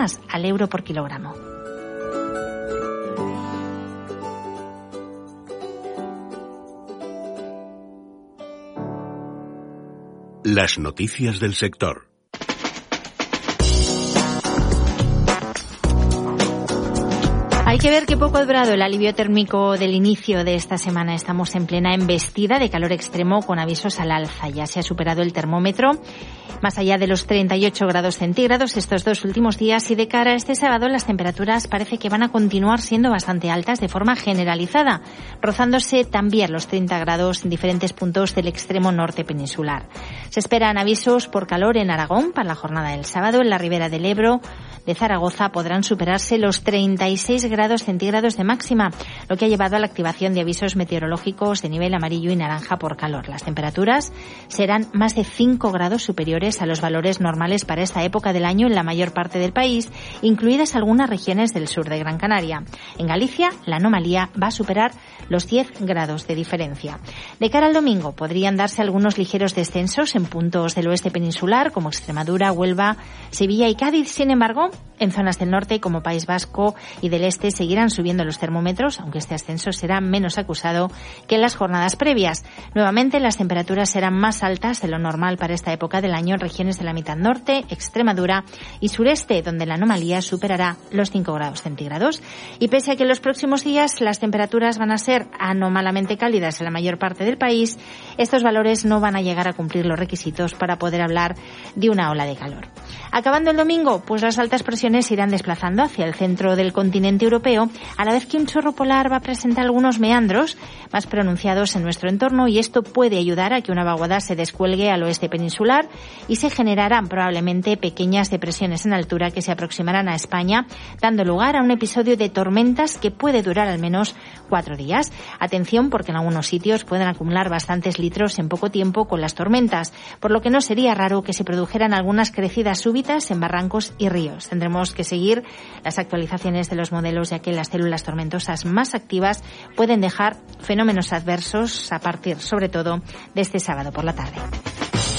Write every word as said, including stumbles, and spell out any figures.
más al euro por kilogramo. Las noticias del sector. Hay que ver qué poco ha durado el alivio térmico del inicio de esta semana. Estamos en plena embestida de calor extremo con avisos al alza. Ya se ha superado el termómetro más allá de los treinta y ocho grados centígrados estos dos últimos días, y de cara a este sábado las temperaturas parece que van a continuar siendo bastante altas de forma generalizada, rozándose también los treinta grados en diferentes puntos del extremo norte peninsular. Se esperan avisos por calor en Aragón para la jornada del sábado. En la ribera del Ebro de Zaragoza podrán superarse los treinta y seis grados centígrados de máxima, lo que ha llevado a la activación de avisos meteorológicos de nivel amarillo y naranja por calor. Las temperaturas serán más de cinco grados superiores a los valores normales para esta época del año en la mayor parte del país, incluidas algunas regiones del sur de Gran Canaria. En Galicia, la anomalía va a superar los diez grados de diferencia. De cara al domingo, podrían darse algunos ligeros descensos en puntos del oeste peninsular, como Extremadura, Huelva, Sevilla y Cádiz. Sin embargo, en zonas del norte, como País Vasco y del este, seguirán subiendo los termómetros, aunque este ascenso será menos acusado que en las jornadas previas. Nuevamente, las temperaturas serán más altas de lo normal para esta época del año en regiones de la mitad norte, Extremadura y sureste, donde la anomalía superará los cinco grados centígrados. Y pese a que en los próximos días las temperaturas van a ser anómalamente cálidas en la mayor parte del país, estos valores no van a llegar a cumplir los requisitos para poder hablar de una ola de calor. Acabando el domingo, pues las altas presiones se irán desplazando hacia el centro del continente europeo, a la vez que un chorro polar va a presentar algunos meandros más pronunciados en nuestro entorno, y esto puede ayudar a que una vaguada se descuelgue al oeste peninsular y se generarán probablemente pequeñas depresiones en altura que se aproximarán a España, dando lugar a un episodio de tormentas que puede durar al menos cuatro días. Atención, porque en algunos sitios pueden acumular bastantes litros en poco tiempo con las tormentas, por lo que no sería raro que se produjeran algunas crecidas súbitas en barrancos y ríos. Tendremos que seguir las actualizaciones de los modelos, ya que las células tormentosas más activas pueden dejar fenómenos adversos a partir, sobre todo, de este sábado por la tarde.